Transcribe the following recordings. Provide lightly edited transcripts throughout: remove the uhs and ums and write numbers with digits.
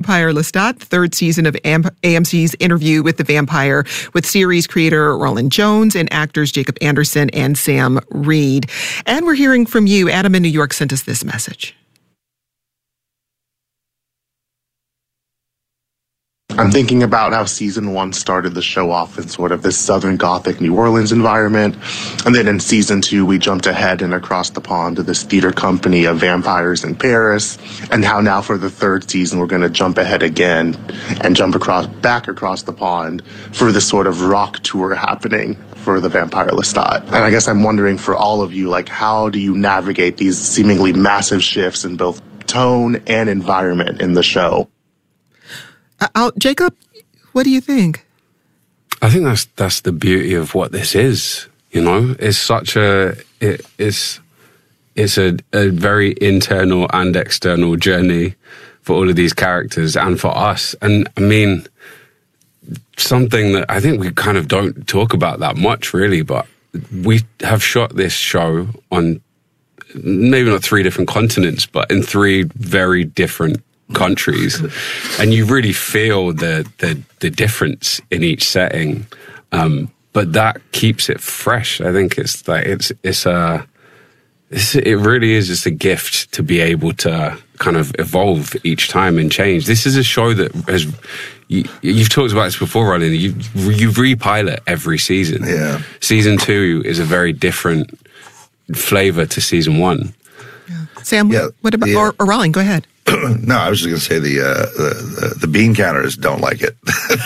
Vampire Lestat, the third season of AMC's Interview with the Vampire, with series creator Roland Jones and actors Jacob Anderson and Sam Reed. And we're hearing from you. Adam in New York sent us this message. I'm thinking about how season 1 started the show off in sort of this Southern Gothic New Orleans environment. And then in season 2, we jumped ahead and across the pond to this theater company of vampires in Paris. And how now for the third season, we're going to jump ahead again and jump back across the pond for this sort of rock tour happening for the Vampire Lestat. And I guess I'm wondering for all of you, like, how do you navigate these seemingly massive shifts in both tone and environment in the show? Jacob, what do you think? I think that's the beauty of what this is. You know, it's such it's a very internal and external journey for all of these characters and for us. And I mean, something that I think we kind of don't talk about that much, really, but we have shot this show on maybe not 3 different continents, but in 3 very different countries, and you really feel the difference in each setting, but that keeps it fresh. I think it's like it really is just a gift to be able to kind of evolve each time and change. This is a show that has you've talked about this before, Roland. You repilot every season. Yeah, season 2 is a very different flavor to season 1. Yeah. Sam, what about or Rollin? Go ahead. No, I was just going to say the bean counters don't like it.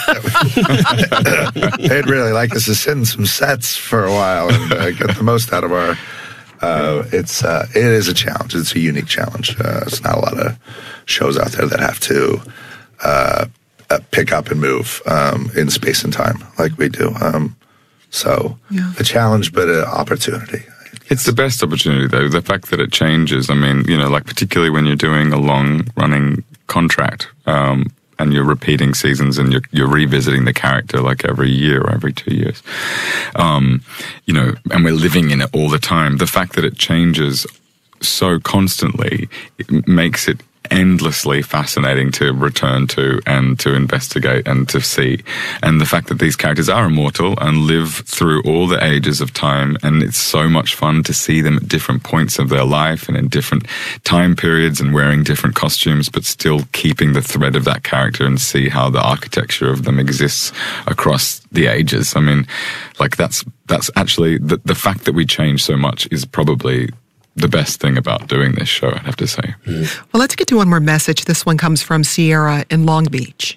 They'd really like us to sit in some sets for a while and get the most out of our. It is a challenge. It's a unique challenge. It's not a lot of shows out there that have to pick up and move in space and time like we do. So a challenge, but an opportunity. It's the best opportunity, though. The fact that it changes. I mean, you know, like particularly when you're doing a long-running contract and you're repeating seasons and you're revisiting the character like every year or every 2 years, you know, and we're living in it all the time. The fact that it changes so constantly, it makes it endlessly fascinating to return to and to investigate and to see. And the fact that these characters are immortal and live through all the ages of time, and it's so much fun to see them at different points of their life and in different time periods and wearing different costumes, but still keeping the thread of that character and see how the architecture of them exists across the ages. I mean, like that's actually the fact that we change so much is probably the best thing about doing this show, I'd have to say. Well, let's get to one more message. This one comes from Sierra in Long Beach.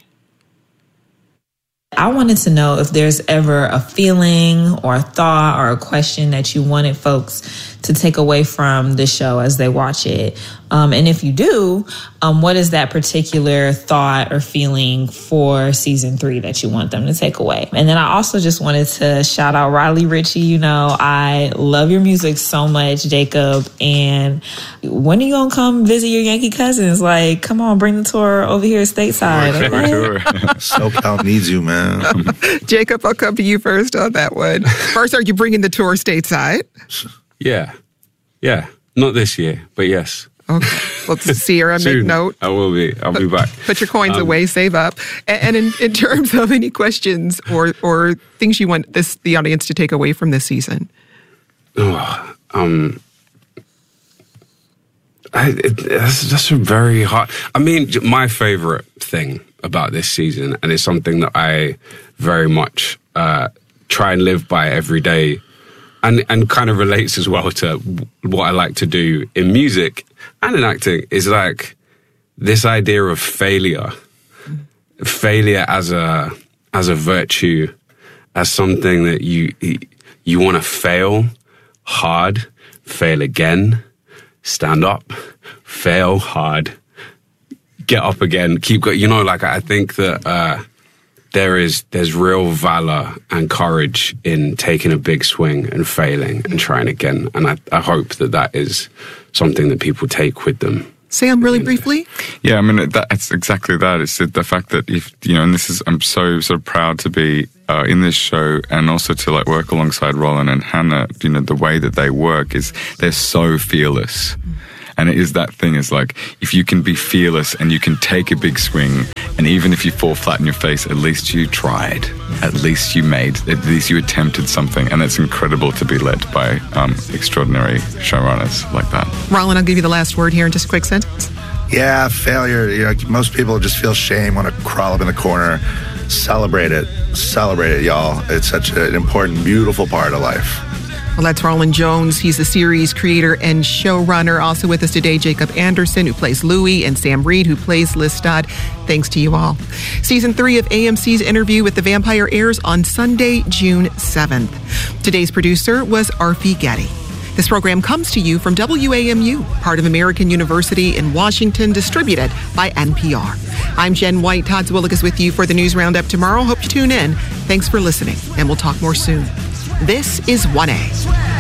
I wanted to know if there's ever a feeling or a thought or a question that you wanted folks to take away from the show as they watch it. And if you do, what is that particular thought or feeling for season 3 that you want them to take away? And then I also just wanted to shout out Riley Ritchie. You know, I love your music so much, Jacob. And when are you going to come visit your Yankee cousins? Like, come on, bring the tour over here stateside. Okay? SoCal needs you, man. Jacob, I'll come to you first on that one. First, are you bringing the tour stateside? Yeah. Not this year, but yes. Okay. Well, Sierra, make note. I'll be back. Put your coins away, save up. And in terms of any questions or things you want the audience to take away from this season? That's a very hard. I mean, my favorite thing about this season, and it's something that I very much try and live by every day, and kind of relates as well to what I like to do in music and in acting, is like this idea of failure as a virtue, as something that you want to fail hard, fail again, stand up, fail hard, get up again, keep going. You know, like I think that there's real valor and courage in taking a big swing and failing and trying again. And I hope that is something that people take with them. Sam, really briefly? Yeah, I mean, it's exactly that. It's the fact that and I'm so sort of proud to be in this show, and also to like work alongside Roland and Hannah. You know, the way that they work is they're so fearless. And it is that thing is like, if you can be fearless and you can take a big swing, and even if you fall flat in your face, at least you tried. At least you attempted something. And it's incredible to be led by extraordinary showrunners like that. Rollin, I'll give you the last word here in just a quick sentence. Yeah, failure. You know, most people just feel shame, want to crawl up in the corner. Celebrate it, y'all. It's such an important, beautiful part of life. Well, that's Rollin Jones. He's the series creator and showrunner. Also with us today, Jacob Anderson, who plays Louis, and Sam Reed, who plays Lestat. Thanks to you all. Season 3 of AMC's Interview with the Vampire airs on Sunday, June 7th. Today's producer was Arfi Getty. This program comes to you from WAMU, part of American University in Washington, distributed by NPR. I'm Jen White. Todd Zwillig is with you for the News Roundup tomorrow. Hope you tune in. Thanks for listening, and we'll talk more soon. This is 1A.